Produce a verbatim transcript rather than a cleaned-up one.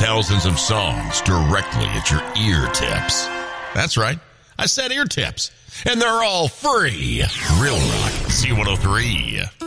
thousands of songs directly at your ear tips. That's right. I said ear tips. And they're all free. Real Rock C one oh three.